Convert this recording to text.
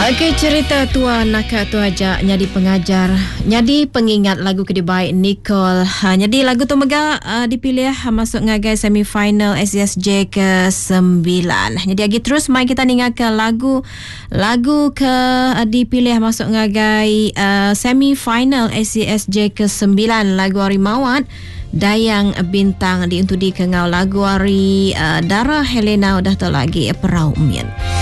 Okey, cerita tua nakak tu aja nyadi pengajar, nyadi pengingat lagu kedai Nicole. Nyadi lagu tu mega dipilih masuk ngagai semifinal SESJ ke-9. Jadi agi terus mai kita ningakan lagu ke dipilih masuk ngagai semifinal SESJ ke-9 lagu Harimauan Dayang Bintang diuntudi ke ngau lagu Dara Helena udah tu lagi Perau Umian.